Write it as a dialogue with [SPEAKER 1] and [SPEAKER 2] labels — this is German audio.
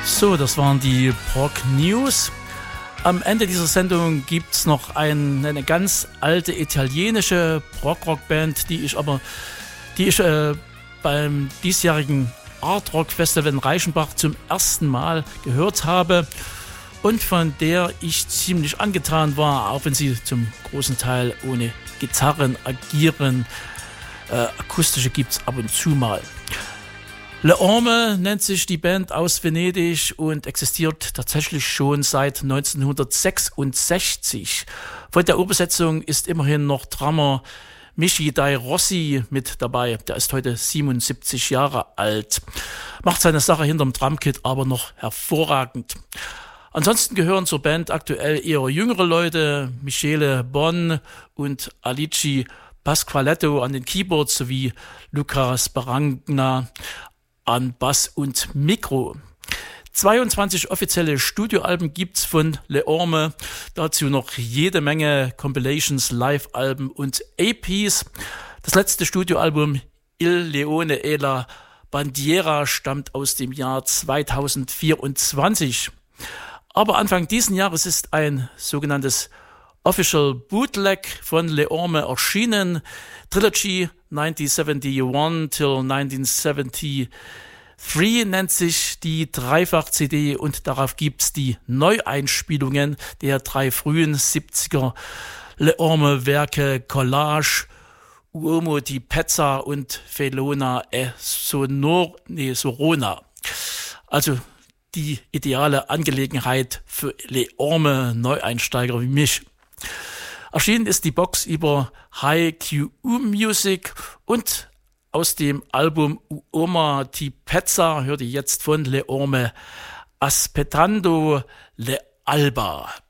[SPEAKER 1] So, das waren die Prog News. Am Ende dieser Sendung gibt es noch eine ganz alte italienische Prog-Rock-Band, die ich beim diesjährigen Art Rock Festival in Reichenbach zum ersten Mal gehört habe und von der ich ziemlich angetan war, auch wenn sie zum großen Teil ohne Gitarren agieren. Akustische gibt es ab und zu mal. Le Orme nennt sich die Band aus Venedig und existiert tatsächlich schon seit 1966. Von der Urbesetzung ist immerhin noch Drummer Michi Dai Rossi mit dabei. Der ist heute 77 Jahre alt. Macht seine Sache hinterm Drumkit aber noch hervorragend. Ansonsten gehören zur Band aktuell eher jüngere Leute, Michele Bon und Alici Pasqualetto an den Keyboards sowie Luca Sparagna an Bass und Mikro. 22 offizielle Studioalben gibt's von Le Orme, dazu noch jede Menge Compilations, Live-Alben und APs. Das letzte Studioalbum Il Leone e la Bandiera stammt aus dem Jahr 2024. Aber Anfang diesen Jahres ist ein sogenanntes Official Bootleg von Le Orme erschienen. Trilogy 1971 till 1973 nennt sich die Dreifach-CD und darauf gibt's die Neueinspielungen der 3 frühen 70er Le Orme-Werke Collage, Uomo di Pezza und Felona e Sorona. Also die ideale Angelegenheit für Le Orme Neueinsteiger wie mich. Erschienen ist die Box über HiQ Music und aus dem Album Uomo di Pezza hört ihr jetzt von Le Orme Aspettando le Alba.